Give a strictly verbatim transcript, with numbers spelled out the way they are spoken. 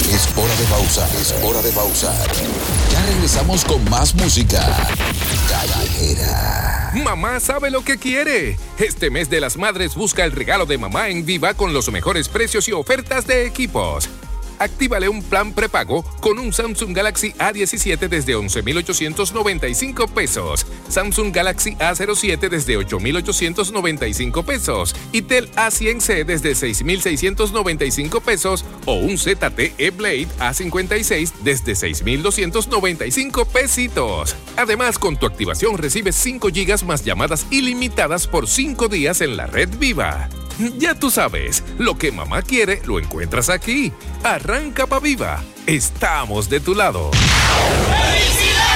Es hora de pausar, es hora de pausar. Ya regresamos con más música callejera. Mamá sabe lo que quiere. Este mes de las madres busca el regalo de mamá en Viva con los mejores precios y ofertas de equipos. Actívale un plan prepago con un Samsung Galaxy A diecisiete desde once mil ochocientos noventa y cinco pesos, Samsung Galaxy A cero siete desde ocho mil ochocientos noventa y cinco pesos y Tel A cien C desde seis mil seiscientos noventa y cinco pesos o un Z T E Blade A cincuenta y seis desde seis mil doscientos noventa y cinco pesitos. Además, con tu activación recibes cinco gigas más llamadas ilimitadas por cinco días en la red Viva. Ya tú sabes, lo que mamá quiere lo encuentras aquí. Arranca pa' Viva. Estamos de tu lado.